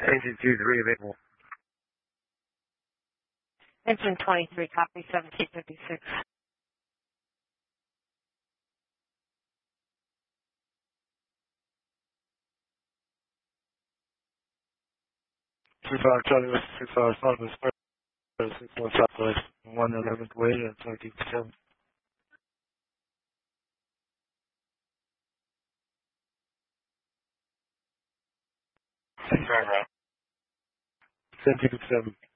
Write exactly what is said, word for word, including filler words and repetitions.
Engine two three available. Engine twenty-three, copy seventeen fifty-six. Two five Charlie West, two five five West, six one Southwest, one eleventh way and seventeen seven. Six right. seventeen seven.